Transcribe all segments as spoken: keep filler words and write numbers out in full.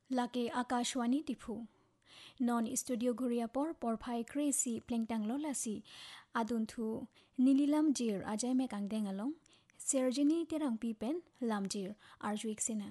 lake akashwani tipu non studio guria por por phai crazy plengtang lo lasi adun thu nililam jir ajai me kangdeng along serjini terang pi pen lamjir arjuik sina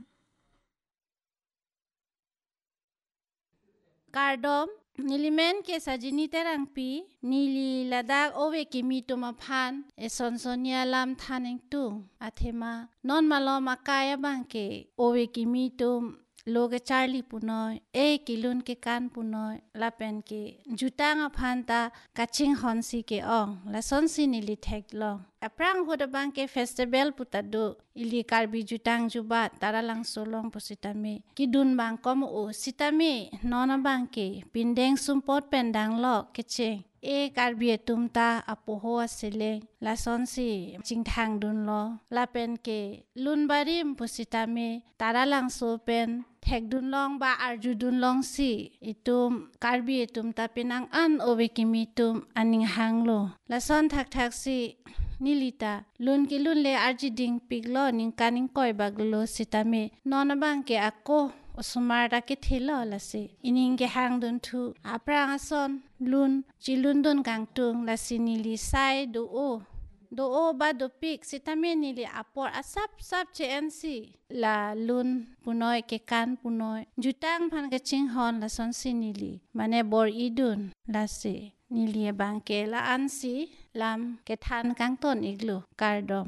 Kardom nilimen ke sajini terang pi nili ladak owe kimi tuma phan esonsonia lam thaneng tu athema non malom akaya bangke owe kimi tum loge charlie punoy e kilun ke kan punoy lapen ke jutanga phanta kaching honsi ke ong la sonsi nili thek long aprang hoda bangke festival putadu ili karbi jutang juba taralang solong positame kidun bang kom o sitame nona bangke pindeng sumpot pendang lo keche e karbi tumta apoho asile la sonsi chingthang dun lo lapen ke lunbarim positame taralang so pen thek dun long ba arju dun long si itum karbi itum tapinang an owe kimi tum aning hanglo la son thak thak si nilita lun ki lun le arji ding piglo ning kaning koi baglo sitame nona bangke akko osumar da ke thelo la se ining ke hang dun thu aprang ason lun chilun dun kang tung la sinili sai do o do o ba do pik sitame nili apor asap sap che ensi la lun punoy ke kan punoy jutang phan ke ching hon la son sinili mane bor idun la se nili bangke la ansi lam ke than kang ton iglu kardom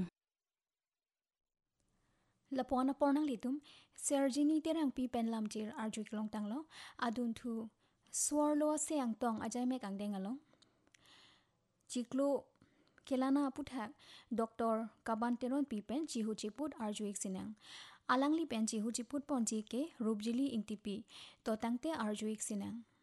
lapona pornang litum serjini terang pi pen lamjir arjuik long tanglo adun thu swarlo seang tong ajai me kangdeng along chiklo kelana puthak doctor kaban teron pi pen jihu chiput arjuik sinang alangli pen jihu chiput ponji ke rubjili ingtipi to tangte arjuik sinang